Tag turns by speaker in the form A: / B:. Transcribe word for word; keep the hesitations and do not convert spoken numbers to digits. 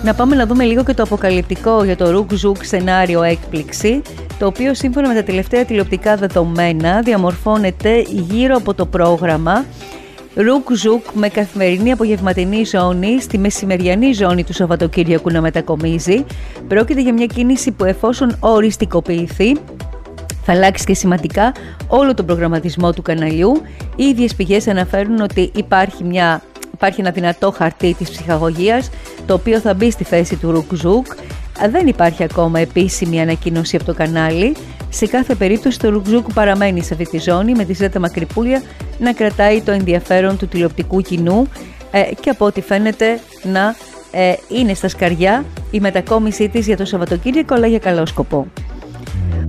A: Να πάμε να δούμε λίγο και το αποκαλυπτικό για το Ρουκ Ζουκ σενάριο έκπληξη, το οποίο σύμφωνα με τα τελευταία τηλεοπτικά δεδομένα διαμορφώνεται γύρω από το πρόγραμμα Ρουκ Ζουκ με καθημερινή απογευματινή ζώνη στη μεσημεριανή ζώνη του Σαββατοκύριακου να μετακομίζει. Πρόκειται για μια κίνηση που εφόσον οριστικοποιηθεί θα αλλάξει και σημαντικά όλο τον προγραμματισμό του καναλιού. Οι ίδιες πηγές αναφέρουν ότι υπάρχει, μια, υπάρχει ένα δυνατό χαρτί της ψυχαγωγίας, το οποίο θα μπει στη θέση του Ρουκ Ζουκ. Δεν υπάρχει ακόμα επίσημη ανακοίνωση από το κανάλι. Σε κάθε περίπτωση το Ρουκ Ζουκ παραμένει σε αυτή τη ζώνη με τη Ζέτα Μακρυπούλια να κρατάει το ενδιαφέρον του τηλεοπτικού κοινού ε, και από ό,τι φαίνεται να ε, είναι στα σκαριά η μετακόμισή της για το Σαββατοκύριακο, αλλά για καλό σκοπό.